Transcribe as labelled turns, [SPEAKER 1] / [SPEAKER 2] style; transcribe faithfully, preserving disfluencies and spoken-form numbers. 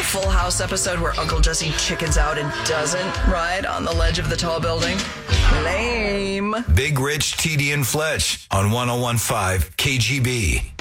[SPEAKER 1] Full House episode where Uncle Jesse chickens out and doesn't ride on the ledge of the tall building? Lame.
[SPEAKER 2] Big Rich, T D and Fletch on one oh one point five K G B.